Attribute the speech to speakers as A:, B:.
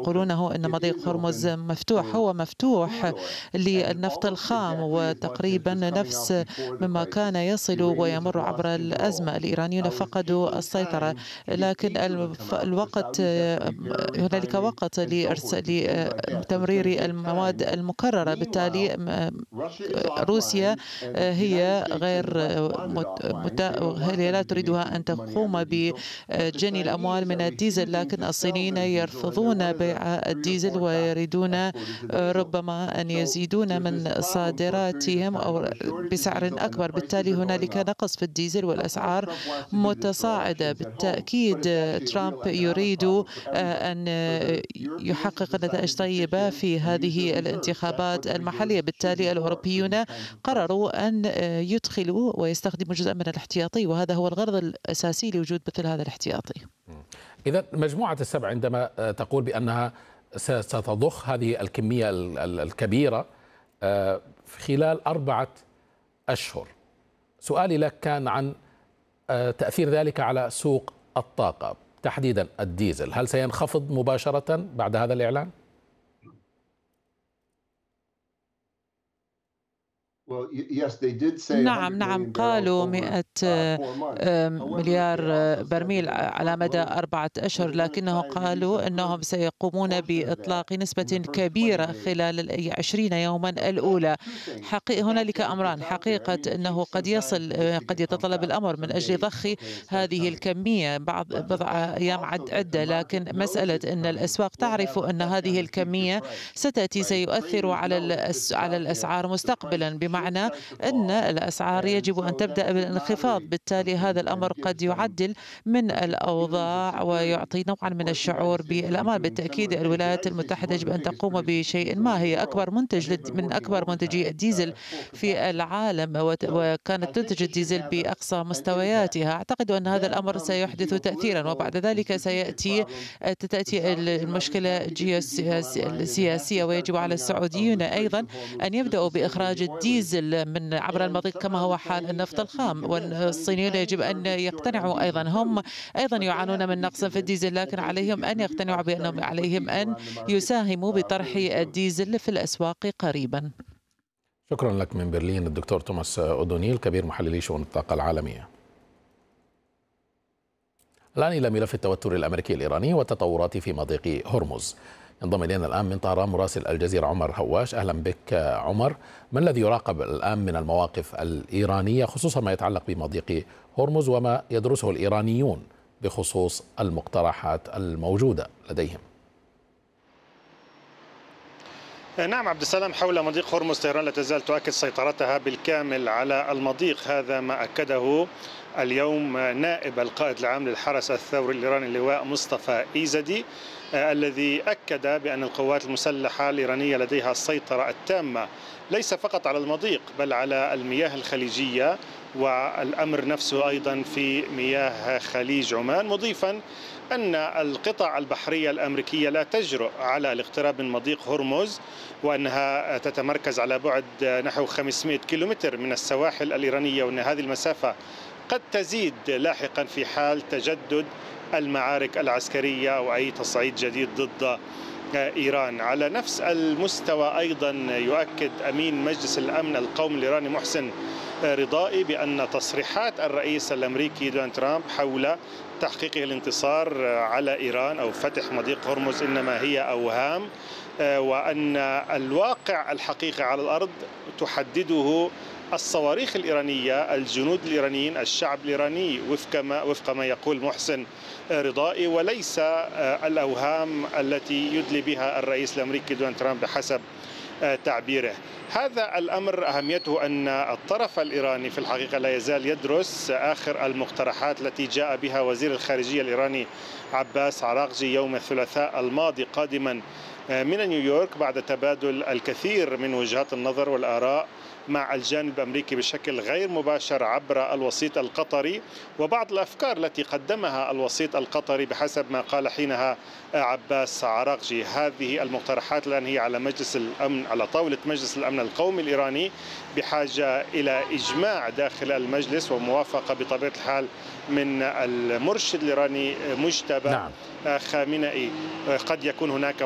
A: يقولونه أن مضيق هرمز مفتوح. هو مفتوح للنفط الخام، وتقريبا نفس مما كان يصل ويمر عبر الأزمة. الإيرانيون فقدوا السيطرة، لكن الوقت، هنالك وقت لتمرير المواد المكررة. بالتالي روسيا هي لا تريدها أن تقوم بجني الأموال من الديزل، لكن الصينيين يرفضون بيع الديزل ويريدون ربما أن يزيدون من صادراتهم أو بسعر أكبر. بالتالي هنالك نقص في الديزل والأسعار متصاعدة. بالتأكيد ترامب يريد أن يحقق نتائج طيبة في هذه الانتخابات المحلية. بالتالي الأوروبيون قرروا أن يدخلوا ويستخدموا جزء من الاحتياطي، وهذا هو الغرض الأساسي لوجود مثل هذا الاحتياطي.
B: إذا مجموعة السبع عندما تقول بأنها ستضخ هذه الكمية الكبيرة خلال 4 أشهر، سؤالي لك كان عن تأثير ذلك على سوق الطاقة، تحديدا الديزل. هل سينخفض مباشرة بعد هذا الإعلان؟
A: نعم، قالوا 100 مليار برميل على مدى 4 أشهر، لكنه قالوا أنهم سيقومون بإطلاق نسبة كبيرة خلال 20 يوما الأولى. هنالك أمران: حقيقة أنه قد يتطلب الأمر من أجل ضخ هذه الكمية بضع أيام عدة، لكن مسألة أن الأسواق تعرف أن هذه الكمية ستأتي سيؤثر على الأسعار مستقبلا، بمعنى أن الأسعار يجب أن تبدأ بالانخفاض. بالتالي هذا الأمر قد يعدل من الأوضاع ويعطي نوعا من الشعور بالأمان. بالتأكيد الولايات المتحدة يجب أن تقوم بشيء ما. هي أكبر منتج من أكبر منتجي الديزل في العالم، وكانت تنتج الديزل بأقصى مستوياتها. أعتقد أن هذا الأمر سيحدث تأثيرا، وبعد ذلك تأتي المشكلة السياسية، ويجب على السعوديين أيضا أن يبدأوا بإخراج الديزل من عبر المضيق كما هو حال النفط الخام. والصينيون يجب أن يقتنعوا أيضا، هم أيضا يعانون من نقص في الديزل، لكن عليهم أن يقتنعوا بأنهم عليهم أن يساهموا بطرح الديزل في الأسواق قريبا.
B: شكرا لك من برلين الدكتور توماس أودونيل، كبير محللي شؤون الطاقة العالمية. الآن إلى ملف التوتر الأمريكي الإيراني والتطورات في مضيق هرمز. ينضم إلينا الآن من طهران مراسل الجزيرة عمر هواش. أهلا بك عمر. ما الذي يراقب الآن من المواقف الإيرانية خصوصا ما يتعلق بمضيق هرمز، وما يدرسه الإيرانيون بخصوص المقترحات الموجودة لديهم؟
C: نعم عبد السلام، حول مضيق هرمز طهران لا تزال تؤكد سيطرتها بالكامل على المضيق. هذا ما أكده اليوم نائب القائد العام للحرس الثوري الإيراني اللواء مصطفى إيزدي، الذي أكد بأن القوات المسلحة الإيرانية لديها السيطرة التامة ليس فقط على المضيق بل على المياه الخليجية والأمر نفسه أيضا في مياه خليج عمان، مضيفا أن القطع البحرية الأمريكية لا تجرؤ على الاقتراب من مضيق هرمز، وأنها تتمركز على بعد نحو 500 كيلومتر من السواحل الإيرانية، وأن هذه المسافة قد تزيد لاحقا في حال تجدد المعارك العسكرية أو أي تصعيد جديد ضد إيران. على نفس المستوى أيضا يؤكد أمين مجلس الأمن القومي الإيراني محسن رضائي بأن تصريحات الرئيس الأمريكي دونالد ترامب حول تحقيقه الانتصار على إيران أو فتح مضيق هرمز إنما هي أوهام، وأن الواقع الحقيقي على الأرض تحدده الصواريخ الإيرانية، الجنود الإيرانيين، الشعب الإيراني، وفق ما يقول محسن رضائي، وليس الأوهام التي يدلي بها الرئيس الأمريكي دونالد ترامب بحسب تعبيره. هذا الأمر أهميته أن الطرف الإيراني في الحقيقة لا يزال يدرس آخر المقترحات التي جاء بها وزير الخارجية الإيراني عباس عراقجي يوم الثلاثاء الماضي قادما من نيويورك بعد تبادل الكثير من وجهات النظر والآراء مع الجانب الأمريكي بشكل غير مباشر عبر الوسيط القطري، وبعض الأفكار التي قدمها الوسيط القطري بحسب ما قال حينها عباس عراقجي. هذه المقترحات الآن هي على مجلس الأمن، على طاولة مجلس الأمن القومي الإيراني، بحاجة إلى إجماع داخل المجلس وموافقة بطبيعة الحال من المرشد الإيراني مجتبى خامنئي. قد يكون هناك